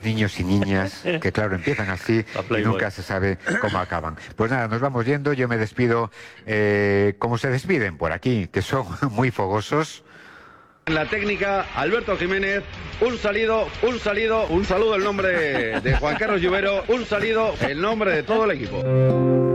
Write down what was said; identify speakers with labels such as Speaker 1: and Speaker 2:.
Speaker 1: niños y niñas que, claro, empiezan así y nunca se sabe cómo acaban. Pues nada, nos vamos yendo. Yo me despido como se despiden por aquí, que son muy fogosos.
Speaker 2: En la técnica, Alberto Jiménez, un saludo en nombre de Juan Carlos Lluvero, un saludo en nombre de todo el equipo.